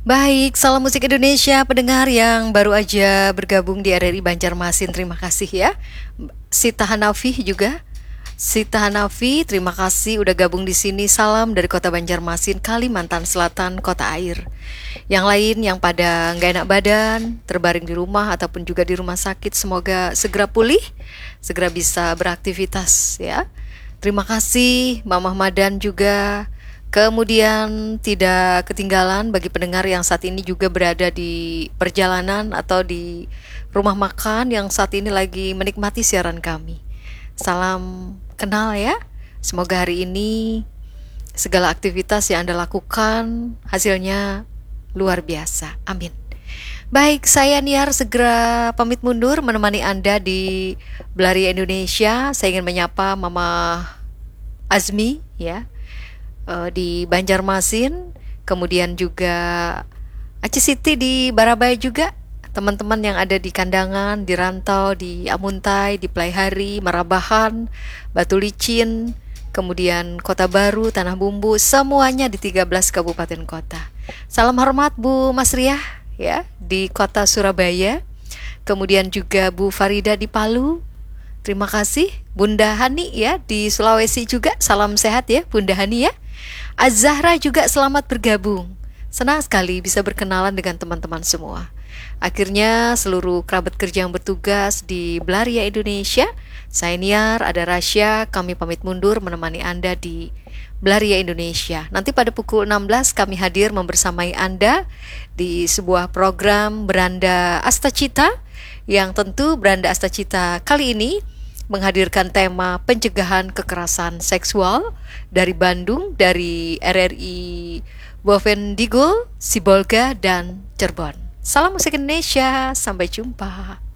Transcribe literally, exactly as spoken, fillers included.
Baik, salam musik Indonesia pendengar yang baru aja bergabung di R R I Banjarmasin. Terima kasih ya. Sita Hanafi juga. Sita Hanafi, terima kasih udah gabung di sini. Salam dari Kota Banjarmasin, Kalimantan Selatan, Kota Air. Yang lain yang pada nggak enak badan, terbaring di rumah ataupun juga di rumah sakit, semoga segera pulih, segera bisa beraktivitas ya. Terima kasih Mamah Madan juga. Kemudian tidak ketinggalan bagi pendengar yang saat ini juga berada di perjalanan atau di rumah makan yang saat ini lagi menikmati siaran kami. Salam kenal ya. Semoga hari ini segala aktivitas yang Anda lakukan hasilnya luar biasa. Amin. Baik, saya Niar segera pamit mundur menemani Anda di Belaria Indonesia. Saya ingin menyapa Mama Azmi ya di Banjarmasin, kemudian juga Aceh Siti di Barabai juga, teman-teman yang ada di Kandangan, di Rantau, di Amuntai, di Pelaihari, Marabahan, Batu Licin, kemudian Kota Baru, Tanah Bumbu, semuanya di tiga belas kabupaten kota. Salam hormat Bu Masriah ya di Kota Surabaya, kemudian juga Bu Farida di Palu. Terima kasih Bunda Hani ya di Sulawesi juga. Salam sehat ya Bunda Hani ya. Az-Zahra juga selamat bergabung. Senang sekali bisa berkenalan dengan teman-teman semua. Akhirnya seluruh kerabat kerja yang bertugas di Belaria Indonesia, saya Niar, ada Rasya, kami pamit mundur menemani Anda di Belaria Indonesia. Nanti pada pukul enam belas kami hadir membersamai Anda di sebuah program Beranda Astacita, yang tentu Beranda Astacita kali ini menghadirkan tema pencegahan kekerasan seksual dari Bandung, dari R R I Bovendigul, Sibolga, dan Cirebon. Salam musik Indonesia, sampai jumpa.